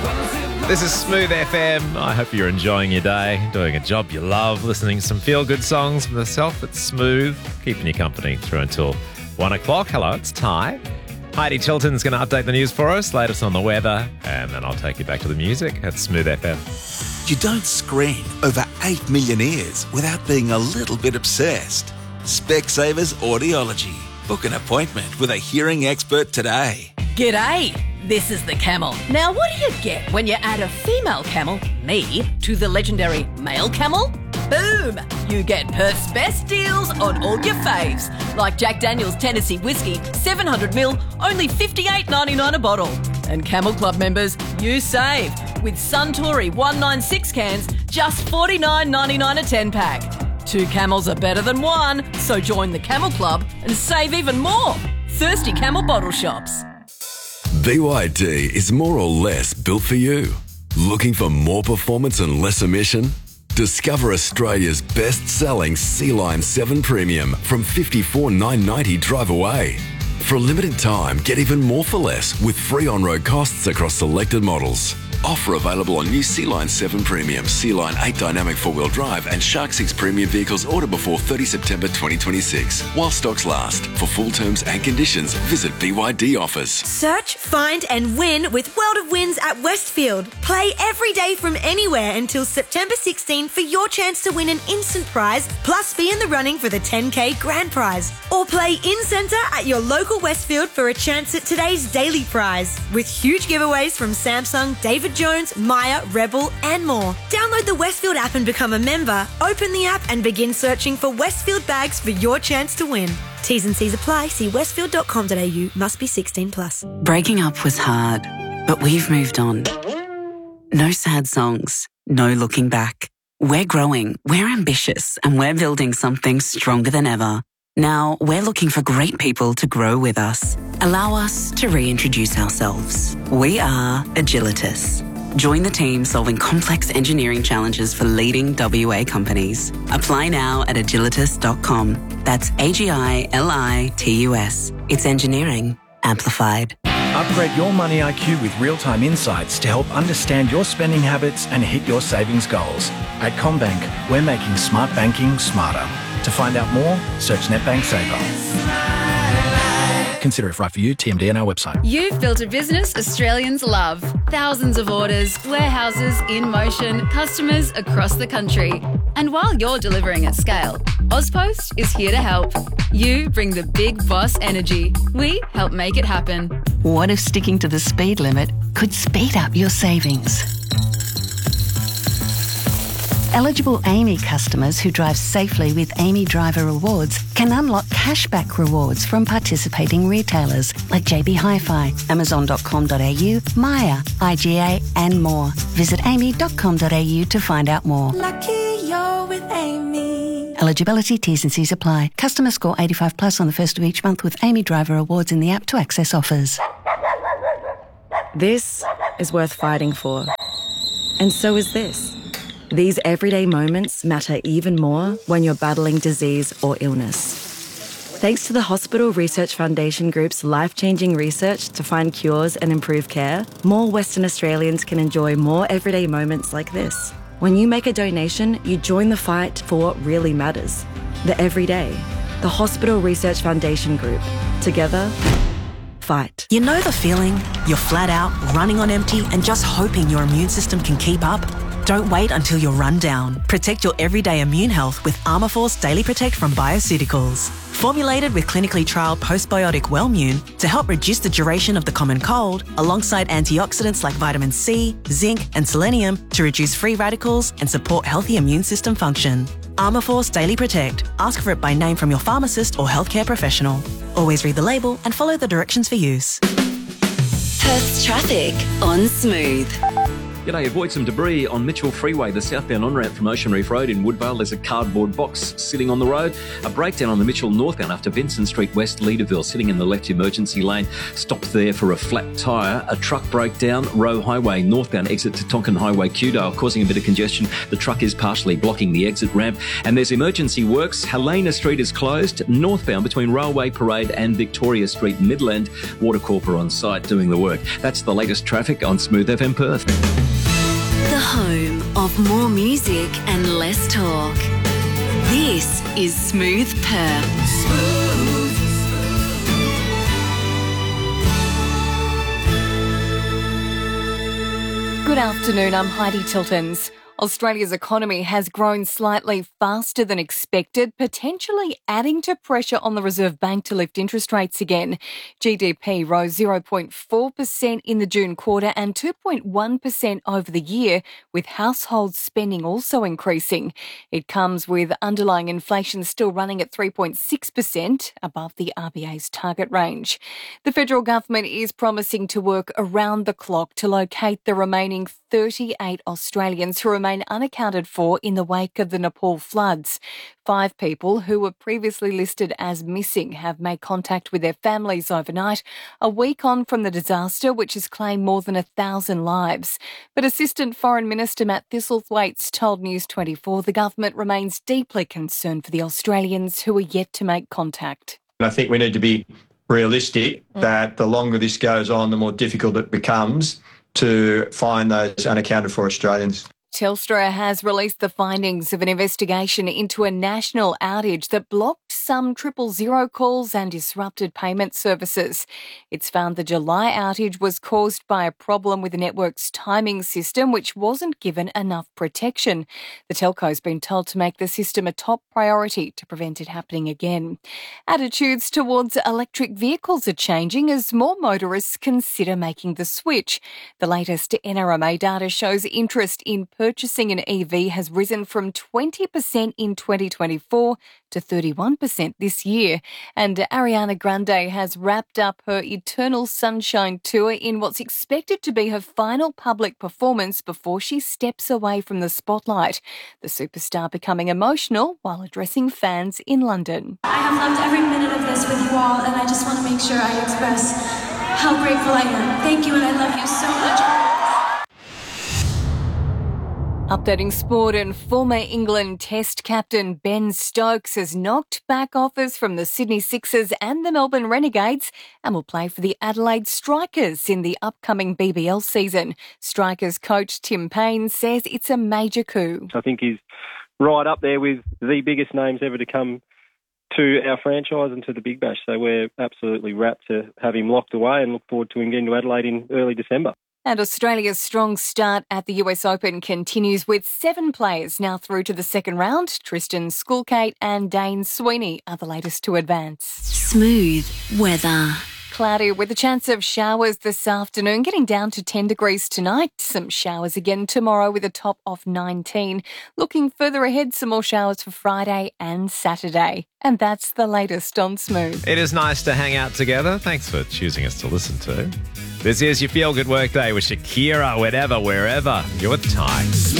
This is Smooth FM. I hope you're enjoying your day, doing a job you love, listening to some feel-good songs from myself. It's Smooth, keeping you company through until 1 o'clock. Hello, it's Ty. Heidi Chilton's going to update the news for us, latest on the weather, and then I'll take you back to the music at Smooth FM. You don't screen over 8 million ears without being a little bit obsessed. Specsavers Audiology. Book an appointment with a hearing expert today. G'day, this is the Camel. Now, what do you get when you add a female camel, me, to the legendary male camel? Boom! You get Perth's best deals on all your faves, like Jack Daniel's Tennessee Whiskey, 700ml, only $58.99 a bottle. And Camel Club members, you save with Suntory 196 cans, just $49.99 a 10-pack. 2 camels are better than 1, so join the Camel Club and save even more. Thirsty Camel bottle shops. BYD is more or less built for you. Looking for more performance and less emission? Discover Australia's best-selling Sea-Line 7 Premium from $54,990 drive away. For a limited time, get even more for less with free on-road costs across selected models. Offer available on new Sea-Line 7 Premium, Sea-Line 8 Dynamic 4-wheel drive and Shark 6 Premium vehicles ordered before 30 September 2026. While stocks last. For full terms and conditions, visit BYD offers. Search, find and win with World of Wins at Westfield. Play every day from anywhere until September 16 for your chance to win an instant prize, plus be in the running for the 10K grand prize. Or play in-centre at your local Westfield for a chance at today's daily prize. With huge giveaways from Samsung, David Jones, Maya, Rebel and more. Download the Westfield app and become a member. Open the app and begin searching for Westfield bags for your chance to win. T's and C's apply. See westfield.com.au. Must be 16 plus. Breaking up was hard, but we've moved on. No sad songs, no looking back. We're growing, we're ambitious, and we're building something stronger than ever. Now, we're looking for great people to grow with us. Allow us to reintroduce ourselves. We are Agilitas. Join the team solving complex engineering challenges for leading WA companies. Apply now at agilitas.com. That's AGILITUS. It's engineering amplified. Upgrade your money IQ with real-time insights to help understand your spending habits and hit your savings goals. At CommBank, we're making smart banking smarter. To find out more, search NetBank Saver. Consider if right for you, TMD on our website. You've built a business Australians love. Thousands of orders, warehouses in motion, customers across the country. And while you're delivering at scale, Ozpost is here to help. You bring the big boss energy. We help make it happen. What if sticking to the speed limit could speed up your savings? Eligible AAMI customers who drive safely with AAMI Driver Rewards can unlock cashback rewards from participating retailers like JB Hi-Fi, Amazon.com.au, Maya, IGA and more. Visit aami.com.au to find out more. Lucky you're with Amy. Eligibility, T's and C's apply. Customer score 85 plus on the first of each month with AAMI Driver Rewards in the app to access offers. This is worth fighting for. And so is this. These everyday moments matter even more when you're battling disease or illness. Thanks to the Hospital Research Foundation Group's life-changing research to find cures and improve care, more Western Australians can enjoy more everyday moments like this. When you make a donation, you join the fight for what really matters. The everyday. The Hospital Research Foundation Group. Together, fight. You know the feeling? You're flat out, running on empty, and just hoping your immune system can keep up? Don't wait until you're run down. Protect your everyday immune health with Armourforce Daily Protect from Bioceuticals. Formulated with clinically trialled postbiotic Wellmune to help reduce the duration of the common cold, alongside antioxidants like vitamin C, zinc, and selenium to reduce free radicals and support healthy immune system function. Armourforce Daily Protect. Ask for it by name from your pharmacist or healthcare professional. Always read the label and follow the directions for use. Perth's traffic on Smooth. G'day, avoid some debris on Mitchell Freeway, the southbound on-ramp from Ocean Reef Road in Woodvale. There's a cardboard box sitting on the road. A breakdown on the Mitchell northbound after Vincent Street West, Leaderville, sitting in the left emergency lane. Stopped there for a flat tyre. A truck broke down Roe Highway, northbound exit to Tonkin Highway, Kewdale, causing a bit of congestion. The truck is partially blocking the exit ramp. And there's emergency works. Helena Street is closed, northbound between Railway Parade and Victoria Street, Midland. Water Corp are on site doing the work. That's the latest traffic on Smooth FM Perth. The home of more music and less talk. This is Smooth Perth. Good afternoon, I'm Heidi Tiltons. Australia's economy has grown slightly faster than expected, potentially adding to pressure on the Reserve Bank to lift interest rates again. GDP rose 0.4% in the June quarter and 2.1% over the year, with household spending also increasing. It comes with underlying inflation still running at 3.6%, above the RBA's target range. The federal government is promising to work around the clock to locate the remaining 38 Australians who remain unaccounted for in the wake of the Nepal floods. 5 people who were previously listed as missing have made contact with their families overnight, a week on from the disaster, which has claimed more than 1,000 lives. But Assistant Foreign Minister Matt Thistlethwaite told News 24 the government remains deeply concerned for the Australians who are yet to make contact. I think we need to be realistic that the longer this goes on, the more difficult it becomes to find those unaccounted for Australians. Telstra has released the findings of an investigation into a national outage that blocked some 000 calls and disrupted payment services. It's found the July outage was caused by a problem with the network's timing system, which wasn't given enough protection. The telco's been told to make the system a top priority to prevent it happening again. Attitudes towards electric vehicles are changing as more motorists consider making the switch. The latest NRMA data shows interest in purchasing an EV has risen from 20% in 2024 to 31% this year. And Ariana Grande has wrapped up her Eternal Sunshine tour in what's expected to be her final public performance before she steps away from the spotlight. The superstar becoming emotional while addressing fans in London. I have loved every minute of this with you all, and I just want to make sure I express how grateful I am. Thank you, and I love you so much. Updating sport, and former England Test captain Ben Stokes has knocked back offers from the Sydney Sixers and the Melbourne Renegades and will play for the Adelaide Strikers in the upcoming BBL season. Strikers coach Tim Payne says it's a major coup. I think he's right up there with the biggest names ever to come to our franchise and to the Big Bash. So we're absolutely rapt to have him locked away and look forward to him getting to Adelaide in early December. And Australia's strong start at the US Open continues with 7 players now through to the second round. Tristan Skulkate and Dane Sweeney are the latest to advance. Smooth weather. Cloudy with a chance of showers this afternoon, getting down to 10 degrees tonight. Some showers again tomorrow with a top of 19. Looking further ahead, some more showers for Friday and Saturday. And that's the latest on Smooth. It is nice to hang out together. Thanks for choosing us to listen to. This is your Feel Good Workday with Shakira, whenever, wherever. Your time.